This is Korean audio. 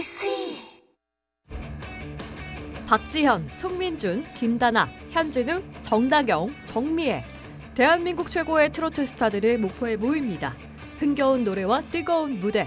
박지현, 송민준, 김다나, 현진우, 정다경, 정미애. 대한민국 최고의 트로트 스타들이 목포에 모입니다. 흥겨운 노래와 뜨거운 무대,